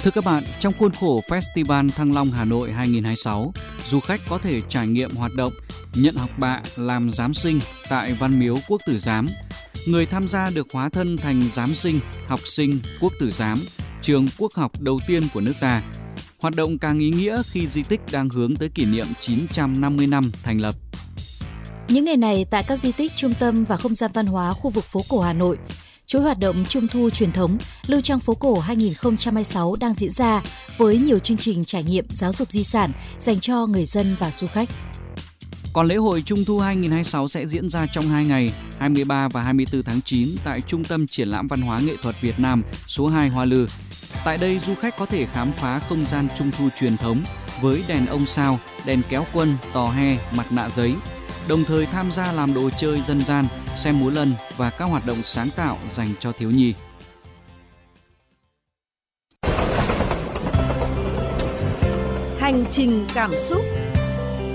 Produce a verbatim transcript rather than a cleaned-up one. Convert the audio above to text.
Thưa các bạn, trong khuôn khổ Festival Thăng Long Hà Nội hai không hai sáu, du khách có thể trải nghiệm hoạt động nhận học bạ làm giám sinh tại Văn Miếu Quốc Tử Giám. Người tham gia được hóa thân thành giám sinh, học sinh Quốc Tử Giám, trường quốc học đầu tiên của nước ta. Hoạt động càng ý nghĩa khi di tích đang hướng tới kỷ niệm chín trăm năm mươi năm thành lập. Những ngày này tại các di tích, trung tâm và không gian văn hóa khu vực phố cổ Hà Nội, chuỗi hoạt động Trung thu truyền thống Lưu Trang phố cổ hai không hai sáu đang diễn ra với nhiều chương trình trải nghiệm giáo dục di sản dành cho người dân và du khách. Còn lễ hội Trung thu hai không hai sáu sẽ diễn ra trong hai ngày, hai mươi ba và hai mươi tư tháng chín tại Trung tâm Triển lãm Văn hóa Nghệ thuật Việt Nam số hai Hoa Lư. Tại đây, du khách có thể khám phá không gian Trung thu truyền thống với đèn ông sao, đèn kéo quân, tò he, mặt nạ giấy, đồng thời tham gia làm đồ chơi dân gian, xem múa lân và các hoạt động sáng tạo dành cho thiếu nhi. Hành trình cảm xúc.